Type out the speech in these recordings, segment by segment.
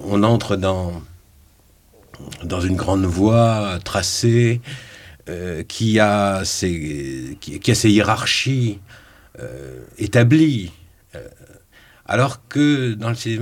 on entre dans une grande voie tracée qui a ses hiérarchies établies. Alors que dans le cinéma,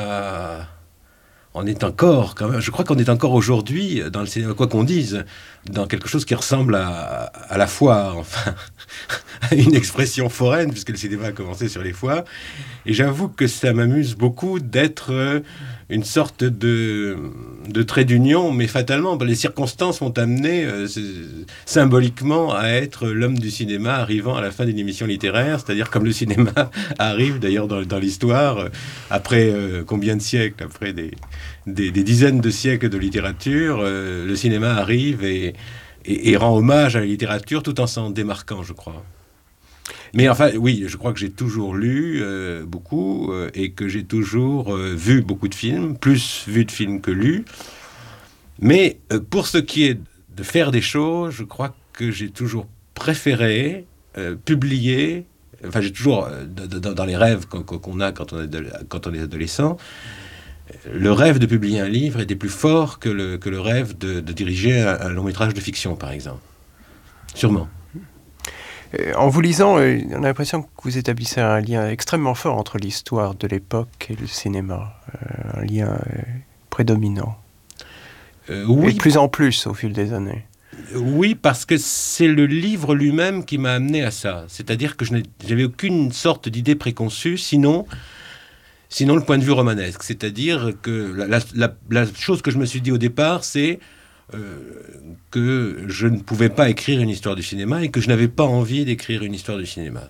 on est encore, quand même, je crois qu'on est encore aujourd'hui, dans le cinéma, quoi qu'on dise, dans quelque chose qui ressemble à la foire, enfin, à une expression foraine, puisque le cinéma a commencé sur les foires. Et j'avoue que ça m'amuse beaucoup d'être une sorte de trait d'union, mais fatalement, les circonstances m'ont amené symboliquement à être l'homme du cinéma arrivant à la fin d'une émission littéraire, c'est-à-dire comme le cinéma arrive d'ailleurs dans l'histoire, après combien de siècles, après des dizaines de siècles de littérature, le cinéma arrive et rend hommage à la littérature tout en s'en démarquant, je crois. Mais enfin, oui, je crois que j'ai toujours lu beaucoup et que j'ai toujours vu beaucoup de films, plus vu de films que lus. Mais pour ce qui est de faire des choses, je crois que j'ai toujours préféré publier. Enfin, j'ai toujours, dans les rêves qu'on a quand on est adolescent, le rêve de publier un livre était plus fort que le rêve de diriger un long métrage de fiction, par exemple. Sûrement. En vous lisant, on a l'impression que vous établissez un lien extrêmement fort entre l'histoire de l'époque et le cinéma. Un lien prédominant. Oui. Et de plus en plus au fil des années. Oui, parce que c'est le livre lui-même qui m'a amené à ça. C'est-à-dire que je n'avais aucune sorte d'idée préconçue, sinon le point de vue romanesque. C'est-à-dire que la chose que je me suis dit au départ, c'est que je ne pouvais pas écrire une histoire du cinéma et que je n'avais pas envie d'écrire une histoire du cinéma.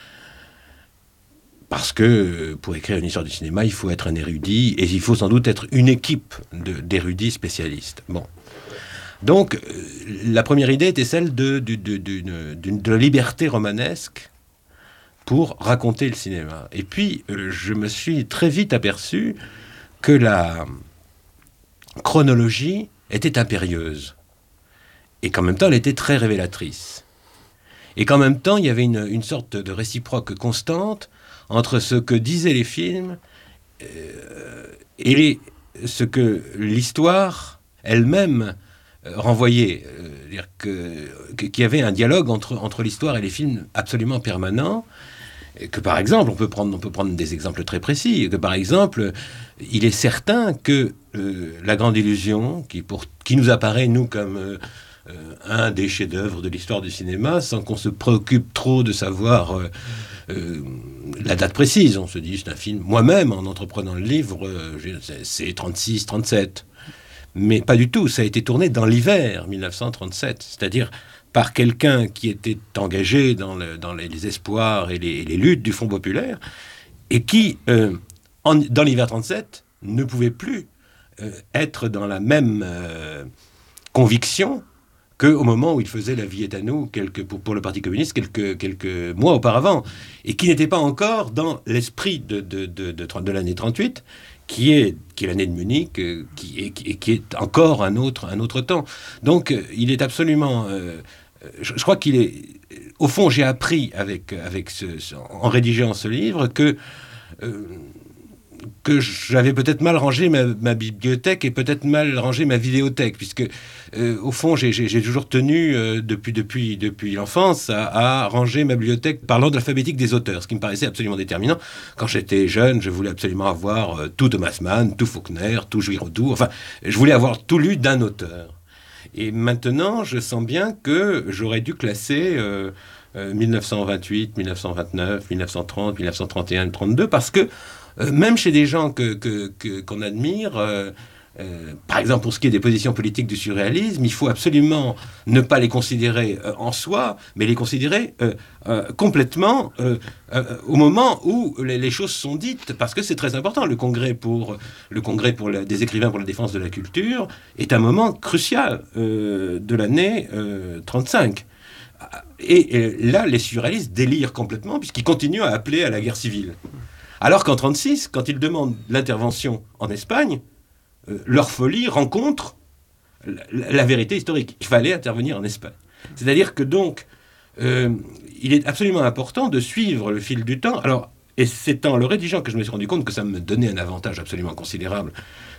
Parce que pour écrire une histoire du cinéma, il faut être un érudit et il faut sans doute être une équipe d'érudits spécialistes. Bon. Donc, la première idée était celle de la liberté romanesque pour raconter le cinéma. Et puis, je me suis très vite aperçu que la chronologie était impérieuse. Et qu'en même temps, elle était très révélatrice. Et qu'en même temps, il y avait une sorte de réciproque constante entre ce que disaient les films et ce que l'histoire elle-même renvoyait. C'est-à-dire qu'il y avait un dialogue entre l'histoire et les films absolument permanent. Que par exemple, on peut prendre des exemples très précis, que par exemple, il est certain que La Grande Illusion, qui nous apparaît, nous, comme un des chefs-d'œuvre de l'histoire du cinéma, sans qu'on se préoccupe trop de savoir la date précise. On se dit, c'est un film, moi-même, en entreprenant le livre, c'est 36, 37. Mais pas du tout, ça a été tourné dans l'hiver 1937, c'est-à-dire par quelqu'un qui était engagé dans les espoirs et les luttes du Front populaire, et qui, dans l'hiver 37, ne pouvait plus être dans la même conviction qu'au moment où il faisait La vie est à nous, pour le Parti communiste, quelques mois auparavant, et qui n'était pas encore dans l'esprit de l'année 38, qui est l'année de Munich, qui est encore un autre temps. Donc, il est absolument... je crois qu'il est... Au fond, j'ai appris en rédigeant ce livre que j'avais peut-être mal rangé ma bibliothèque et peut-être mal rangé ma vidéothèque, puisque au fond j'ai toujours tenu depuis l'enfance à ranger ma bibliothèque par l'ordre alphabétique des auteurs, ce qui me paraissait absolument déterminant. Quand j'étais jeune, je voulais absolument avoir tout Thomas Mann, tout Faulkner, tout Giraudoux, enfin je voulais avoir tout lu d'un auteur. Et maintenant je sens bien que j'aurais dû classer 1928, 1929, 1930, 1931, 1932, parce que même chez des gens qu'on admire, par exemple pour ce qui est des positions politiques du surréalisme, il faut absolument ne pas les considérer en soi, mais les considérer complètement au moment où les choses sont dites, parce que c'est très important. Le congrès des écrivains pour la défense de la culture est un moment crucial de l'année 35. Et là, les surréalistes délirent complètement, puisqu'ils continuent à appeler à la guerre civile. Alors qu'en 1936, quand ils demandent l'intervention en Espagne, leur folie rencontre la vérité historique. Il fallait intervenir en Espagne. C'est-à-dire que donc, il est absolument important de suivre le fil du temps. Alors, et c'est en le rédigeant que je me suis rendu compte que ça me donnait un avantage absolument considérable